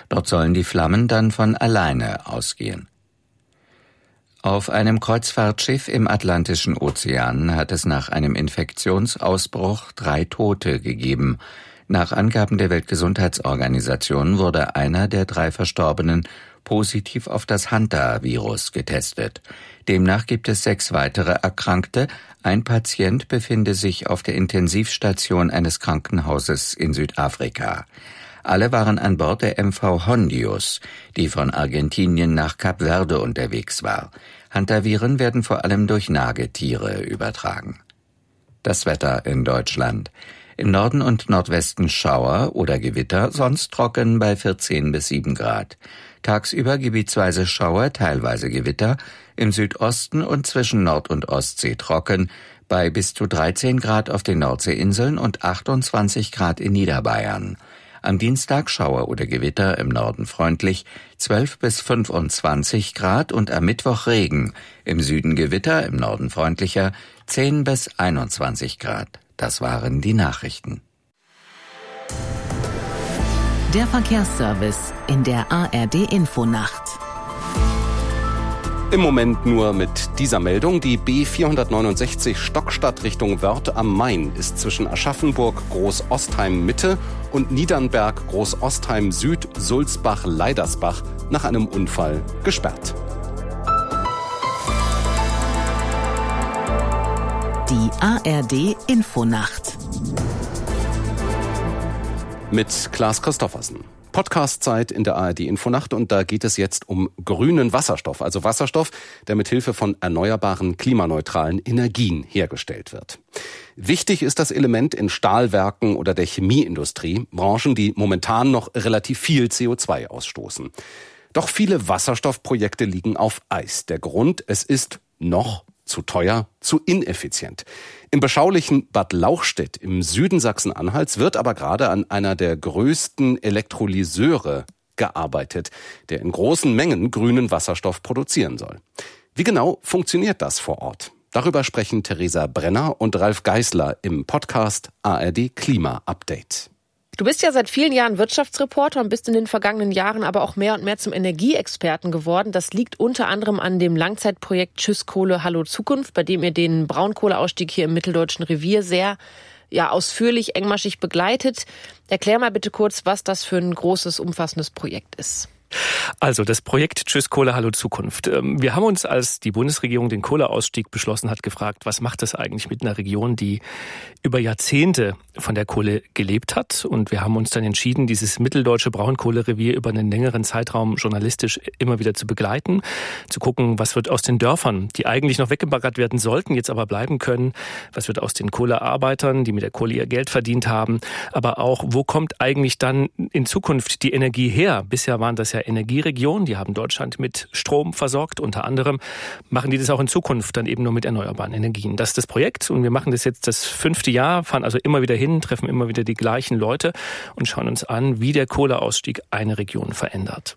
Dort sollen die Flammen dann von alleine ausgehen. Auf einem Kreuzfahrtschiff im Atlantischen Ozean hat es nach einem Infektionsausbruch 3 Tote gegeben. Nach Angaben der Weltgesundheitsorganisation wurde einer der 3 Verstorbenen positiv auf das Hantavirus getestet. Demnach gibt es 6 weitere Erkrankte. Ein Patient befinde sich auf der Intensivstation eines Krankenhauses in Südafrika. Alle waren an Bord der MV Hondius, die von Argentinien nach Kap Verde unterwegs war. Hantaviren werden vor allem durch Nagetiere übertragen. Das Wetter in Deutschland. Im Norden und Nordwesten Schauer oder Gewitter, sonst trocken bei 14 bis 7 Grad. Tagsüber gebietsweise Schauer, teilweise Gewitter, im Südosten und zwischen Nord- und Ostsee trocken, bei bis zu 13 Grad auf den Nordseeinseln und 28 Grad in Niederbayern. Am Dienstag Schauer oder Gewitter, im Norden freundlich, 12 bis 25 Grad und am Mittwoch Regen. Im Süden Gewitter, im Norden freundlicher, 10 bis 21 Grad. Das waren die Nachrichten. Der Verkehrsservice in der ARD-Infonacht. Im Moment nur mit dieser Meldung. Die B469 Stockstadt Richtung Wörth am Main ist zwischen Aschaffenburg Großostheim Mitte und Niedernberg Großostheim Süd Sulzbach Leidersbach nach einem Unfall gesperrt. Die ARD-Infonacht. Mit Klaas Christoffersen. Podcast-Zeit in der ARD-Infonacht und da geht es jetzt um grünen Wasserstoff, also Wasserstoff, der mit Hilfe von erneuerbaren, klimaneutralen Energien hergestellt wird. Wichtig ist das Element in Stahlwerken oder der Chemieindustrie, Branchen, die momentan noch relativ viel CO2 ausstoßen. Doch viele Wasserstoffprojekte liegen auf Eis. Der Grund, es ist noch zu teuer, zu ineffizient. Im beschaulichen Bad Lauchstädt im Süden Sachsen-Anhalts wird aber gerade an einer der größten Elektrolyseure gearbeitet, der in großen Mengen grünen Wasserstoff produzieren soll. Wie genau funktioniert das vor Ort? Darüber sprechen Theresa Brenner und Ralf Geißler im Podcast ARD Klima Update. Du bist ja seit vielen Jahren Wirtschaftsreporter und bist in den vergangenen Jahren aber auch mehr und mehr zum Energieexperten geworden. Das liegt unter anderem an dem Langzeitprojekt Tschüss Kohle, Hallo Zukunft, bei dem ihr den Braunkohleausstieg hier im Mitteldeutschen Revier sehr ausführlich, engmaschig begleitet. Erklär mal bitte kurz, was das für ein großes, umfassendes Projekt ist. Also das Projekt Tschüss Kohle, Hallo Zukunft. Wir haben uns, als die Bundesregierung den Kohleausstieg beschlossen hat, gefragt, was macht das eigentlich mit einer Region, die über Jahrzehnte von der Kohle gelebt hat. Und wir haben uns dann entschieden, dieses mitteldeutsche Braunkohlerevier über einen längeren Zeitraum journalistisch immer wieder zu begleiten, zu gucken, was wird aus den Dörfern, die eigentlich noch weggebaggert werden sollten, jetzt aber bleiben können, was wird aus den Kohlearbeitern, die mit der Kohle ihr Geld verdient haben, aber auch, wo kommt eigentlich dann in Zukunft die Energie her? Bisher waren das ja Energieregionen, die haben Deutschland mit Strom versorgt, unter anderem machen die das auch in Zukunft dann eben nur mit erneuerbaren Energien. Das ist das Projekt und wir machen das jetzt das 5. Jahr, fahren also immer wieder hin, treffen immer wieder die gleichen Leute und schauen uns an, wie der Kohleausstieg eine Region verändert.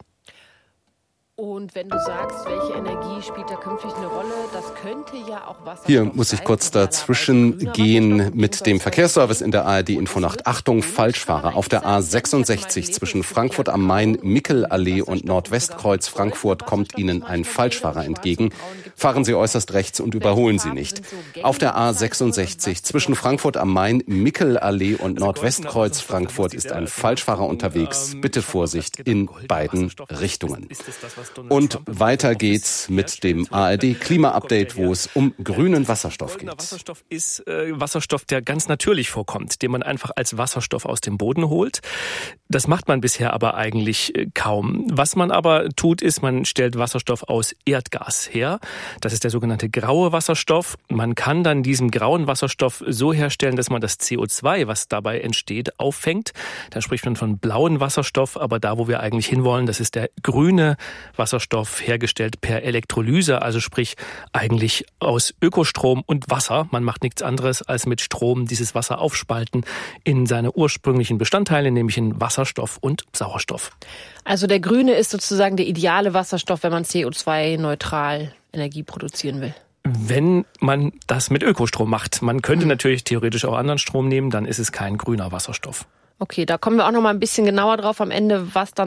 Und wenn du sagst, welche Energie spielt da künftig eine Rolle, das könnte ja auch Wasserstoff. Hier muss ich kurz dazwischen gehen mit dem Verkehrsservice in der ARD-Infonacht. Achtung, Falschfahrer. Auf der A66 zwischen Frankfurt am Main, Mickelallee und Nordwestkreuz Frankfurt kommt Ihnen ein Falschfahrer entgegen. Fahren Sie äußerst rechts und überholen Sie nicht. Auf der A66 zwischen Frankfurt am Main, Mickelallee und Nordwestkreuz Frankfurt ist ein Falschfahrer unterwegs. Bitte Vorsicht in beiden Richtungen. Und weiter geht's mit dem ARD-Klima-Update, wo es um grünen Wasserstoff geht. Wasserstoff ist Wasserstoff, der ganz natürlich vorkommt, den man einfach als Wasserstoff aus dem Boden holt. Das macht man bisher aber eigentlich kaum. Was man aber tut, ist, man stellt Wasserstoff aus Erdgas her. Das ist der sogenannte graue Wasserstoff. Man kann dann diesen grauen Wasserstoff so herstellen, dass man das CO2, was dabei entsteht, auffängt. Da spricht man von blauen Wasserstoff, aber da, wo wir eigentlich hinwollen, das ist der grüne Wasserstoff, hergestellt per Elektrolyse, also sprich eigentlich aus Ökostrom und Wasser. Man macht nichts anderes als mit Strom dieses Wasser aufspalten in seine ursprünglichen Bestandteile, nämlich in Wasserstoff und Sauerstoff. Also der grüne ist sozusagen der ideale Wasserstoff, wenn man CO2-neutral Energie produzieren will. Wenn man das mit Ökostrom macht. Man könnte natürlich theoretisch auch anderen Strom nehmen, dann ist es kein grüner Wasserstoff. Okay, da kommen wir auch noch mal ein bisschen genauer drauf am Ende, was dann